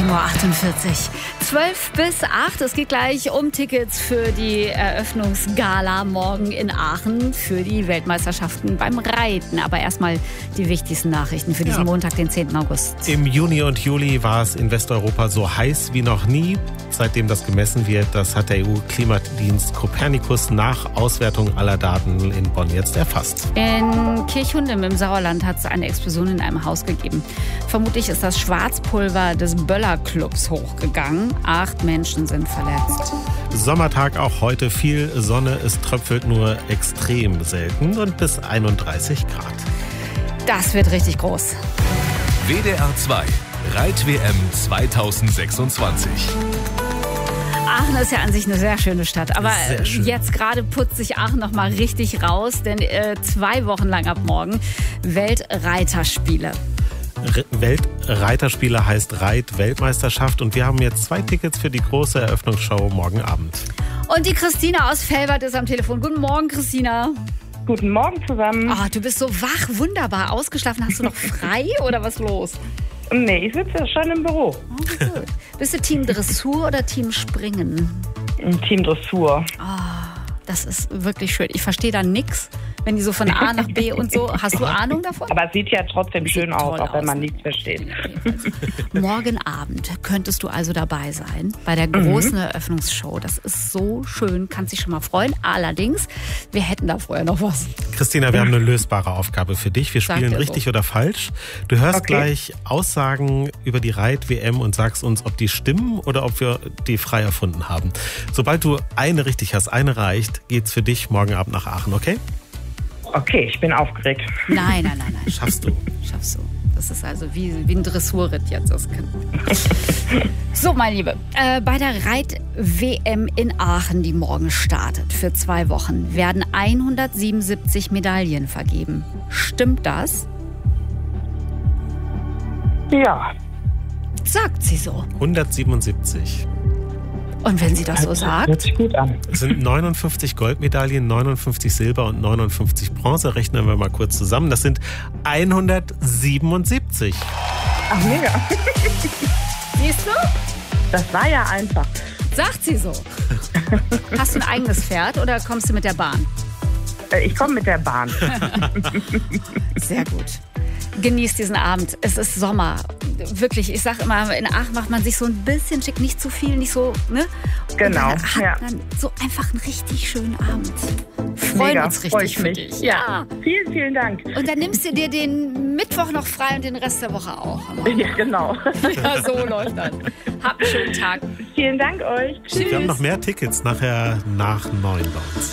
7.48 Uhr. 12 bis 8. Es geht gleich um Tickets für die Eröffnungsgala morgen in Aachen für die Weltmeisterschaften beim Reiten. Aber erstmal die wichtigsten Nachrichten für diesen Montag, den 10. August. Im Juni und Juli war es in Westeuropa so heiß wie noch nie. Seitdem das gemessen wird, das hat der EU-Klimadienst Copernicus nach Auswertung aller Daten in Bonn jetzt erfasst. In Kirchhundem im Sauerland hat es eine Explosion in einem Haus gegeben. Vermutlich ist das Schwarzpulver des Böller-Clubs hochgegangen. 8 Menschen sind verletzt. Sommertag auch heute, viel Sonne, es tröpfelt nur extrem selten und bis 31 Grad. Das wird richtig groß. WDR 2 Reit-WM 2026. Aachen ist ja an sich eine sehr schöne Stadt, aber jetzt gerade putzt sich Aachen noch mal richtig raus, denn 2 Wochen lang ab morgen Weltreiterspiele. Weltreiterspiele heißt Reit-Weltmeisterschaft und wir haben jetzt 2 Tickets für die große Eröffnungsshow morgen Abend. Und die Christina aus Velbert ist am Telefon. Guten Morgen, Christina. Guten Morgen zusammen. Oh, du bist so wach, wunderbar. Ausgeschlafen, hast du noch frei oder was los? Nee, ich sitze schon im Büro. Oh, gut. Bist du Team Dressur oder Team Springen? Team Dressur. Oh, das ist wirklich schön. Ich verstehe da nichts, wenn die so von A nach B und so. Hast du Ahnung davon? Aber es sieht ja trotzdem schön aus, auch wenn man nichts versteht. Morgen Abend könntest du also dabei sein bei der großen Eröffnungsshow. Das ist so schön, kannst dich schon mal freuen. Allerdings, wir hätten da vorher noch was. Christina, wir haben eine lösbare Aufgabe für dich. Wir spielen richtig oder falsch. Du hörst gleich Aussagen über die Reit-WM und sagst uns, ob die stimmen oder ob wir die frei erfunden haben. Sobald du eine richtig hast, eine reicht, geht's für dich morgen Abend nach Aachen, okay? Okay, ich bin aufgeregt. Nein. Schaffst du. Das ist also wie ein Dressurritt jetzt. So, meine Liebe, bei der Reit-WM in Aachen, die morgen startet, für 2 Wochen, werden 177 Medaillen vergeben. Stimmt das? Ja. Sagt sie so. 177. Und wenn sie das so sagt? Hört sich gut an. Es sind 59 Goldmedaillen, 59 Silber und 59 Bronze. Rechnen wir mal kurz zusammen. Das sind 177. Ach, mega. Siehst du? Das war ja einfach. Sagt sie so. Hast du ein eigenes Pferd oder kommst du mit der Bahn? Ich komme mit der Bahn. Sehr gut. Genießt diesen Abend. Es ist Sommer. Wirklich, ich sage immer, in Aachen macht man sich so ein bisschen schick, nicht zu viel, nicht so, ne? Genau. Und dann hat man so einfach einen richtig schönen Abend. Freuen uns richtig für dich. Ja. Vielen, vielen Dank. Und dann nimmst du dir den Mittwoch noch frei und den Rest der Woche auch. Ja, genau. Ja, so läuft das. Habt einen schönen Tag. Vielen Dank euch. Tschüss. Wir haben noch mehr Tickets nachher nach 9 bei uns.